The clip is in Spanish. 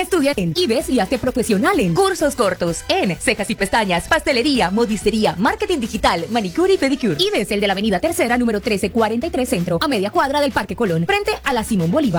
Estudia en IBES y hazte profesional en cursos cortos en cejas y pestañas, pastelería, modistería, marketing digital, manicure y pedicure. IBES, el de la avenida Tercera, número 1343 Centro, a media cuadra del Parque Colón, frente a la Simón Bolívar.